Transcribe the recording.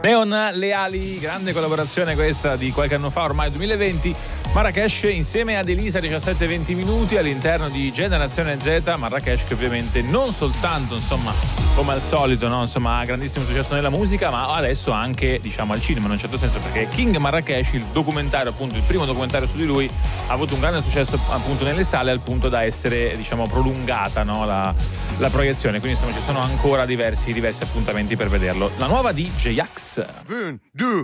Neon Leali, grande collaborazione questa di qualche anno fa, ormai 2020. Marrakesh insieme ad Elisa 17-20 minuti all'interno di Generazione Z. Marrakesh che ovviamente non soltanto, insomma, come al solito, no, insomma, ha grandissimo successo nella musica, ma adesso anche, diciamo, al cinema in un certo senso, perché King Marrakesh, il documentario, appunto, il primo documentario su di lui, ha avuto un grande successo appunto nelle sale, al punto da essere, diciamo, prolungata, no, la proiezione. Quindi insomma ci sono ancora diversi appuntamenti per vederlo. La nuova di J-Ax. 1, 2,